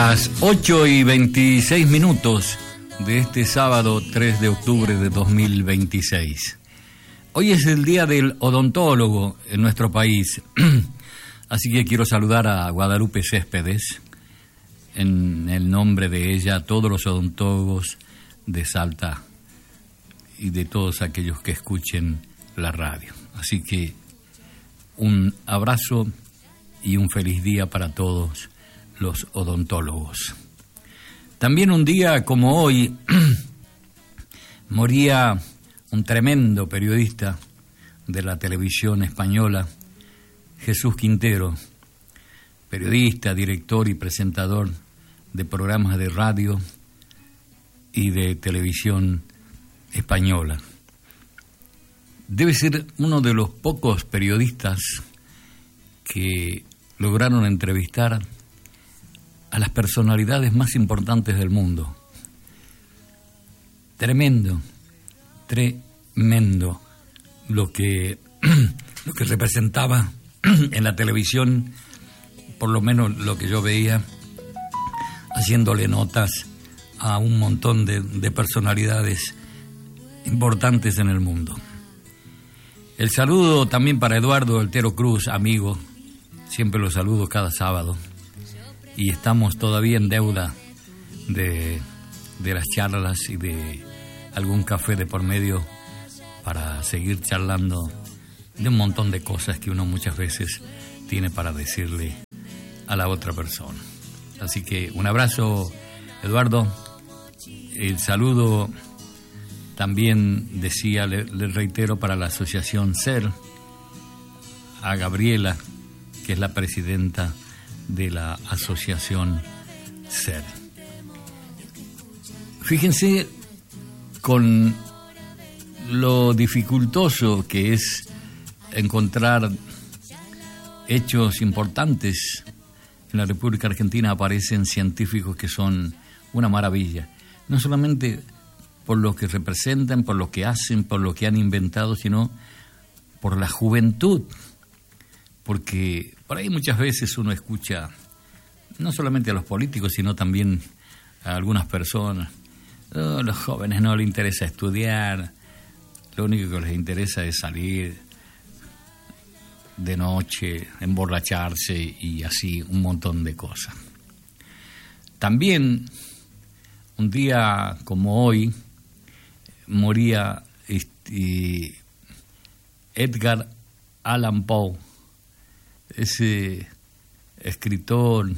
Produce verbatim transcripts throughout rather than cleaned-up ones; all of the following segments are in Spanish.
Las ocho y veintiséis minutos de este sábado tres de octubre de dos mil veintiséis. Hoy es el día del odontólogo en nuestro país, así que quiero saludar a Guadalupe Céspedes, en el nombre de ella, a todos los odontólogos de Salta y de todos aquellos que escuchen la radio. Así que un abrazo y un feliz día para todos los odontólogos. También un día como hoy moría un tremendo periodista de la televisión española, Jesús Quintero, periodista, director y presentador de programas de radio y de televisión española. Debe ser uno de los pocos periodistas que lograron entrevistar a las personalidades más importantes del mundo. Tremendo, tremendo lo que, lo que representaba en la televisión, por lo menos lo que yo veía, haciéndole notas a un montón de, de personalidades importantes en el mundo. El saludo también para Eduardo Altero Cruz, amigo, siempre lo saludo cada sábado. Y estamos todavía en deuda de, de las charlas y de algún café de por medio para seguir charlando de un montón de cosas que uno muchas veces tiene para decirle a la otra persona. Así que un abrazo, Eduardo. El saludo también, decía, le, le reitero, para la asociación SER, a Gabriela, que es la presidenta de la asociación SER. Fíjense con lo dificultoso que es encontrar hechos importantes. En la República Argentina aparecen científicos que son una maravilla, no solamente por lo que representan, por lo que hacen, por lo que han inventado, sino por la juventud. Porque por ahí muchas veces uno escucha, no solamente a los políticos, sino también a algunas personas, oh, los jóvenes no les interesa estudiar, lo único que les interesa es salir de noche, emborracharse y así un montón de cosas. También, un día como hoy, moría este, Edgar Allan Poe, ese escritor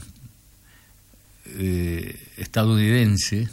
eh, estadounidense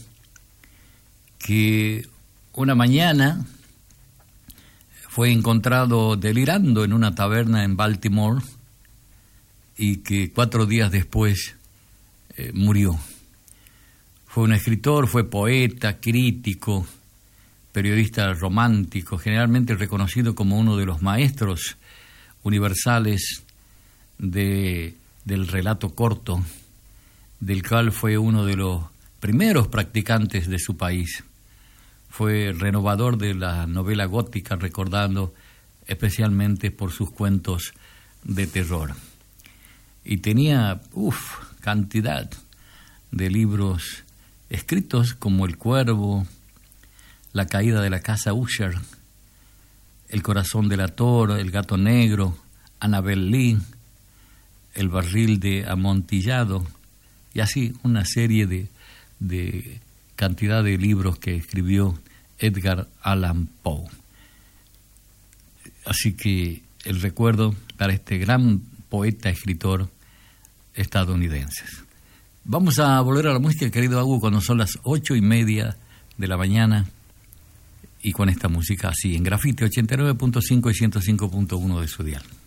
que una mañana fue encontrado delirando en una taberna en Baltimore y que cuatro días después eh, murió. Fue un escritor, fue poeta, crítico, periodista romántico, generalmente reconocido como uno de los maestros universales de, del relato corto, del cual fue uno de los primeros practicantes de su país. Fue renovador de la novela gótica, recordando especialmente por sus cuentos de terror. Y tenía, uff, cantidad de libros escritos como El Cuervo, La caída de la casa Usher, El corazón del ator, El gato negro, Annabel Lee, El barril de Amontillado, y así una serie de, de cantidad de libros que escribió Edgar Allan Poe. Así que el recuerdo para este gran poeta, escritor estadounidense. Vamos a volver a la música, querido Agu, cuando son las ocho y media de la mañana, y con esta música así, en Grafite ochenta y nueve punto cinco y ciento cinco punto uno de su dial.